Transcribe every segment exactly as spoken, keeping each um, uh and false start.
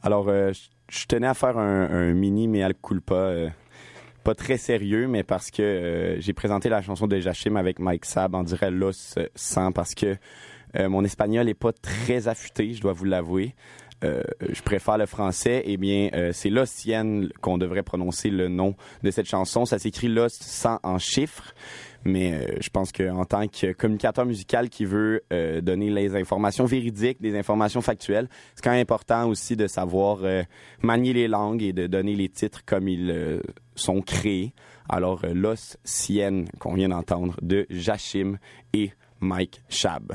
Alors, euh, je tenais à faire un, un mini mea culpa, euh, pas très sérieux, mais parce que euh, j'ai présenté la chanson de Jachim avec Mike Sab, on dirait Los cent, parce que euh, mon espagnol est pas très affûté, je dois vous l'avouer. Euh, je préfère le français. Eh bien, euh, c'est Los cien qu'on devrait prononcer le nom de cette chanson. Ça s'écrit Los cent en chiffres. Mais euh, je pense qu'en tant que communicateur musical qui veut euh, donner les informations véridiques, des informations factuelles, c'est quand même important aussi de savoir euh, manier les langues et de donner les titres comme ils euh, sont créés. Alors, euh, Los cien qu'on vient d'entendre de Jachim et Mike Sab.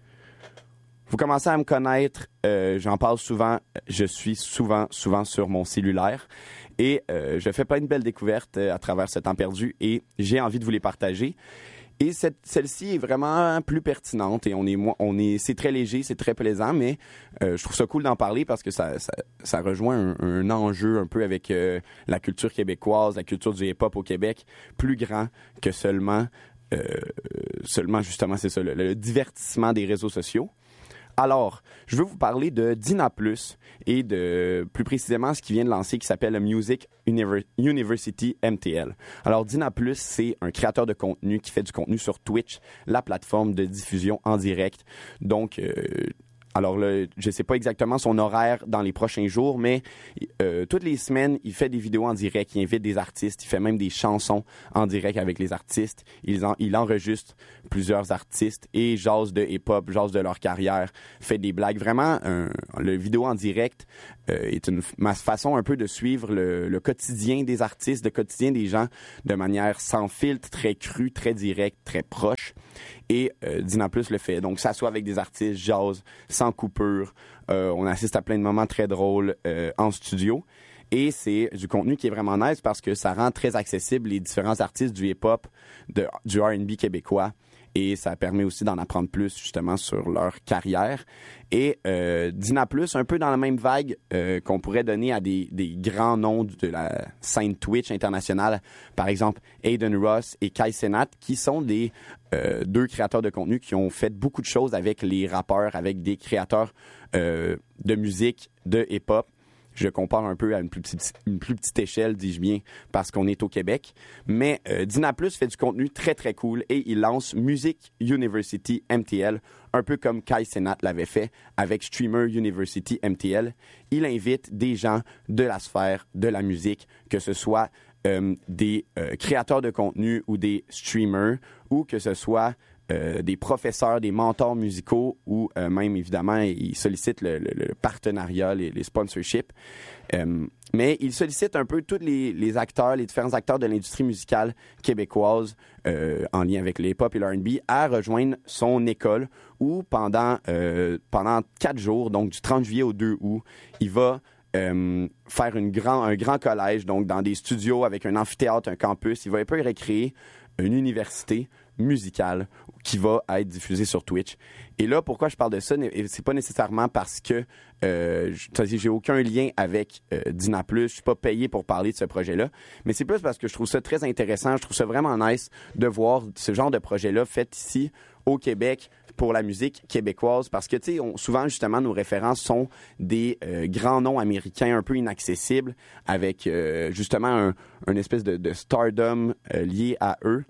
Vous commencez à me connaître, euh, j'en parle souvent, je suis souvent, souvent sur mon cellulaire et euh, je fais plein de belles découvertes euh, à travers ce temps perdu et j'ai envie de vous les partager. Et cette, celle-ci est vraiment plus pertinente et on est, on est, c'est très léger, c'est très plaisant, mais euh, je trouve ça cool d'en parler parce que ça, ça, ça rejoint un, un enjeu un peu avec euh, la culture québécoise, la culture du hip-hop au Québec, plus grand que seulement, euh, seulement justement, c'est ça, le, le divertissement des réseaux sociaux. Alors, je veux vous parler de Dina Plus et de, plus précisément, ce qui vient de lancer qui s'appelle Music Univer- University M T L. Alors, Dina Plus, c'est un créateur de contenu qui fait du contenu sur Twitch, la plateforme de diffusion en direct. Donc, euh, alors là, je sais pas exactement son horaire dans les prochains jours, mais euh, toutes les semaines, il fait des vidéos en direct, il invite des artistes, il fait même des chansons en direct avec les artistes. Il, en, il enregistre plusieurs artistes et jase de hip-hop, jase de leur carrière, fait des blagues. Vraiment, un, le vidéo en direct euh, est une ma façon un peu de suivre le, le quotidien des artistes, le quotidien des gens de manière sans filtre, très crue, très directe, très proche. Et euh, Dina Plus le fait. Donc, ça soit avec des artistes, jazz, sans coupure. Euh, on assiste à plein de moments très drôles euh, en studio. Et c'est du contenu qui est vraiment nice parce que ça rend très accessible les différents artistes du hip-hop, de, du R and B québécois. Et ça permet aussi d'en apprendre plus, justement, sur leur carrière. Et euh, Dina Plus, un peu dans la même vague euh, qu'on pourrait donner à des, des grands noms de la scène Twitch internationale. Par exemple, Aiden Ross et Kai Cenat, qui sont des euh, deux créateurs de contenu qui ont fait beaucoup de choses avec les rappeurs, avec des créateurs euh, de musique, de hip-hop. Je compare un peu à une plus petite, une plus petite échelle, dis-je bien, parce qu'on est au Québec. Mais euh, Dina Plus fait du contenu très, très cool et il lance Music University M T L, un peu comme Kai Cenat l'avait fait avec Streamer University M T L. Il invite des gens de la sphère de la musique, que ce soit euh, des euh, créateurs de contenu ou des streamers, ou que ce soit Euh, des professeurs, des mentors musicaux ou euh, même, évidemment, ils sollicitent le, le, le partenariat, les, les sponsorships. Euh, mais ils sollicitent un peu tous les, les acteurs, les différents acteurs de l'industrie musicale québécoise euh, en lien avec le hip-hop et le R and B à rejoindre son école où pendant, euh, pendant quatre jours, donc du trente juillet au deux août, il va Euh, faire une grand, un grand collège, donc dans des studios avec un amphithéâtre, un campus. Il va un peu recréer une université musicale qui va être diffusée sur Twitch. Et là, pourquoi je parle de ça, c'est pas nécessairement parce que euh, j'ai aucun lien avec euh, Dina Plus, je suis pas payé pour parler de ce projet-là, mais c'est plus parce que je trouve ça très intéressant, je trouve ça vraiment nice de voir ce genre de projet-là fait ici au Québec pour la musique québécoise, parce que, tu sais, souvent, justement, nos références sont des euh, grands noms américains un peu inaccessibles, avec, euh, justement, un, un espèce de, de stardom euh, lié à eux.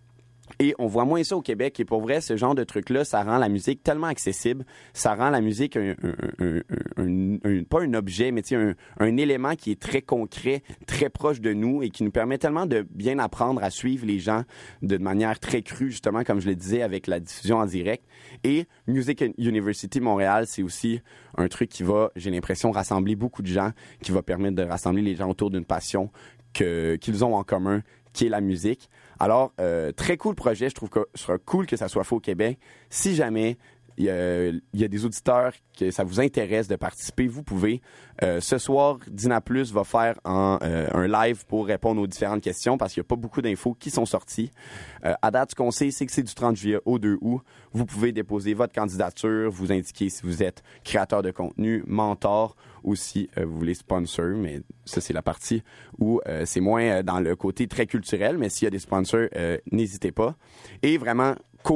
Et on voit moins ça au Québec. Et pour vrai, ce genre de truc-là, ça rend la musique tellement accessible. Ça rend la musique un, un, un, un, un, pas un objet, mais un, un élément qui est très concret, très proche de nous et qui nous permet tellement de bien apprendre à suivre les gens de manière très crue, justement, comme je le disais, avec la diffusion en direct. Et Music University Montréal, c'est aussi un truc qui va, j'ai l'impression, rassembler beaucoup de gens, qui va permettre de rassembler les gens autour d'une passion que, qu'ils ont en commun, qui est la musique. Alors, euh, très cool projet. Je trouve que ce sera cool que ça soit fait au Québec. Si jamais il y a, il y a des auditeurs que ça vous intéresse de participer, vous pouvez. Euh, ce soir, Dina Plus va faire en, euh, un live pour répondre aux différentes questions parce qu'il n'y a pas beaucoup d'infos qui sont sorties. Euh, à date, ce qu'on sait, c'est que c'est du trente juillet au deux août. Vous pouvez déposer votre candidature, vous indiquer si vous êtes créateur de contenu, mentor, ou si euh, vous voulez sponsor, mais ça, c'est la partie où euh, c'est moins euh, dans le côté très culturel, mais s'il y a des sponsors, euh, n'hésitez pas. Et vraiment, court,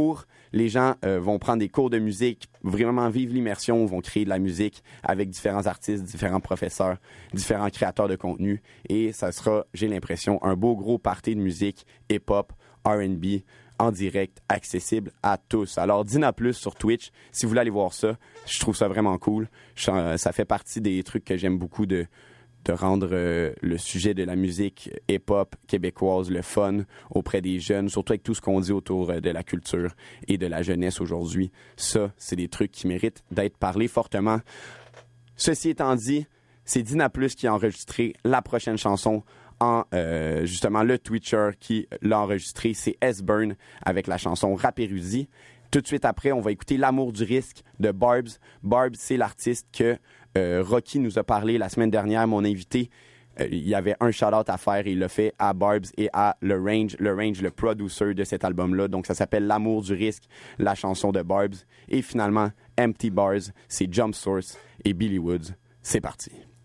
Les gens euh, vont prendre des cours de musique, vraiment vivre l'immersion, vont créer de la musique avec différents artistes, différents professeurs, différents créateurs de contenu. Et ça sera, j'ai l'impression, un beau gros party de musique hip-hop, R and B, en direct, accessible à tous. Alors, Dina Plus sur Twitch, si vous voulez aller voir ça, je trouve ça vraiment cool. Je, ça fait partie des trucs que j'aime beaucoup de... de rendre euh, le sujet de la musique hip-hop québécoise, le fun auprès des jeunes, surtout avec tout ce qu'on dit autour euh, de la culture et de la jeunesse aujourd'hui. Ça, c'est des trucs qui méritent d'être parlés fortement. Ceci étant dit, c'est Dina Plus qui a enregistré la prochaine chanson en, euh, justement, le Twitcher qui l'a enregistré, c'est S-Burn avec la chanson Rap Érudit. Tout de suite après, on va écouter L'amour du risque de Barbs. Barbs, c'est l'artiste que euh, Rocky nous a parlé la semaine dernière, mon invité. Euh, il y avait un shout-out à faire et il l'a fait à Barbs et à Le Range. Le Range, le producer de cet album-là. Donc, ça s'appelle L'amour du risque, la chanson de Barbs. Et finalement, Empty Bars, c'est Jump Source et Billy Woods. C'est parti.